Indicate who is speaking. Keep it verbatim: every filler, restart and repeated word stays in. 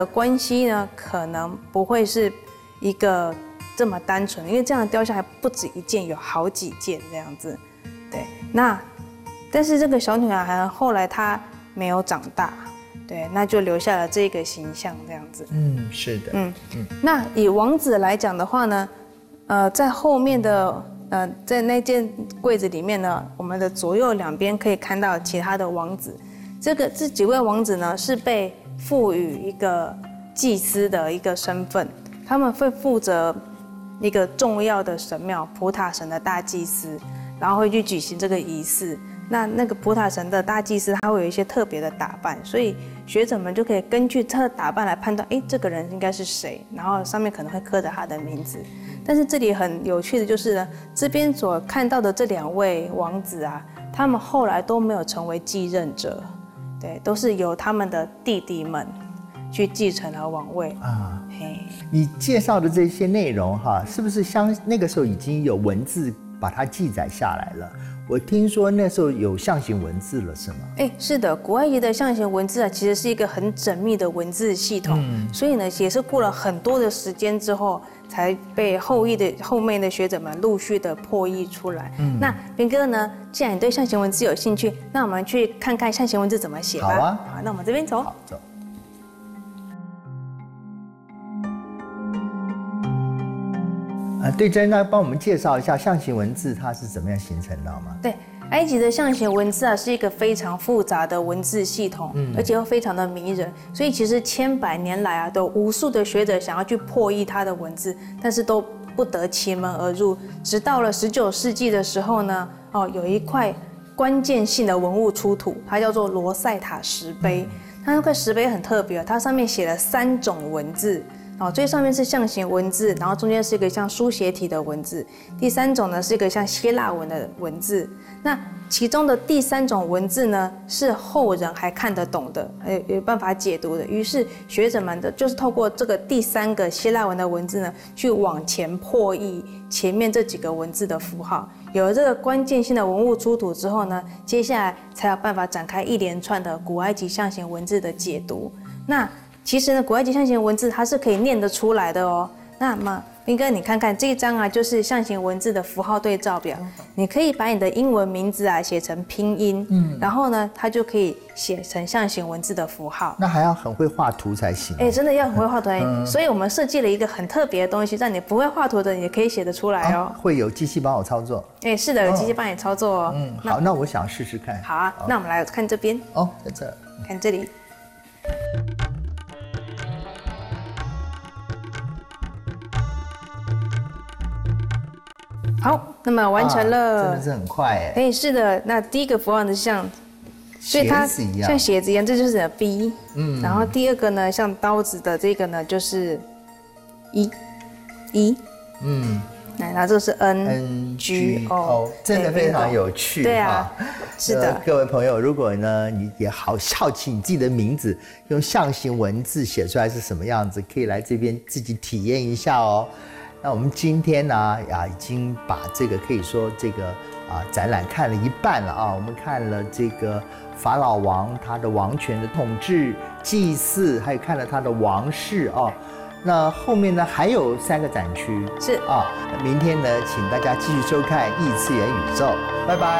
Speaker 1: 关系呢，可能不会是一个这么单纯，因为这样的雕像还不止一件，有好几件这样子。对，那但是这个小女孩后来她没有长大，对，那就留下了这个形象这样子。
Speaker 2: 嗯，是的。嗯
Speaker 1: 嗯，那以王子来讲的话呢，呃，在后面的呃，在那件柜子里面呢，我们的左右两边可以看到其他的王子。这个这几位王子呢，是被赋予一个祭司的一个身份，他们会负责一个重要的神庙普塔神的大祭司，然后会去举行这个仪式。那那个普塔神的大祭司，他会有一些特别的打扮，所以学者们就可以根据他的打扮来判断，哎，这个人应该是谁，然后上面可能会刻着他的名字。但是这里很有趣的就是呢，这边所看到的这两位王子啊，他们后来都没有成为继任者，对，都是由他们的弟弟们去继承了王位啊。嘿，
Speaker 2: 你介绍的这些内容哈，是不是相那个时候已经有文字把它记载下来了？我听说那时候有象形文字了，是吗？
Speaker 1: 哎，是的，古埃及的象形文字啊，其实是一个很缜密的文字系统，嗯、所以呢，也是过了很多的时间之后，才被后裔的后面的学者们陆续的破译出来。嗯、那斌哥呢，既然你对象形文字有兴趣，那我们去看看象形文字怎么写吧。
Speaker 2: 好啊，
Speaker 1: 好，那我们这边走。
Speaker 2: 好，走。啊，对，珍，那帮我们介绍一下象形文字它是怎么样形成的吗？
Speaker 1: 对，埃及的象形文字啊是一个非常复杂的文字系统，嗯、而且又非常的迷人，所以其实千百年来啊，都有无数的学者想要去破译它的文字，但是都不得其门而入。直到了十九世纪的时候呢，哦，有一块关键性的文物出土，它叫做罗塞塔石碑。嗯、它那块石碑很特别，它上面写了三种文字。哦，最上面是象形文字，然后中间是一个像书写体的文字，第三种呢是一个像希腊文的文字。那其中的第三种文字呢，是后人还看得懂的，有有办法解读的。于是学者们的就是透过这个第三个希腊文的文字呢，去往前破译前面这几个文字的符号。有了这个关键性的文物出土之后呢，接下来才有办法展开一连串的古埃及象形文字的解读。那其实呢，古埃及象形文字它是可以念得出来的哦。那么斌哥，你看看这一张啊，就是象形文字的符号对照表。你可以把你的英文名字啊写成拼音，嗯，然后呢，它就可以写成象形文字的符号。
Speaker 2: 那还要很会画图才行。
Speaker 1: 哎，真的要很会画图才行。嗯、所以我们设计了一个很特别的东西，让你不会画图的也可以写得出来哦。
Speaker 2: 啊、会有机器帮我操作？
Speaker 1: 哎，是的，有机器帮你操作哦。
Speaker 2: 嗯，好，那我想试试看。
Speaker 1: 好啊，好，那我们来看这边。
Speaker 2: 哦，在这儿。
Speaker 1: 看这里。好，那么完成了，
Speaker 2: 啊、真的是很快哎。
Speaker 1: 哎，是的，那第一个符号呢像，所以它像鞋子一样，这就是 B。嗯。然后第二个呢，像刀子的这个呢，就是一，一。嗯。然后这个是 N G O，
Speaker 2: 真的非常有趣。
Speaker 1: 对啊，是的、呃。
Speaker 2: 各位朋友，如果呢你也好好奇你自己的名字用象形文字写出来是什么样子，可以来这边自己体验一下哦。那我们今天呢啊，已经把这个可以说这个啊展览看了一半了啊。我们看了这个法老王他的王权的统治、祭祀，还有看了他的王室啊。那后面呢还有三个展区
Speaker 1: 是
Speaker 2: 啊。明天呢，请大家继续收看《异次元宇宙》，拜拜。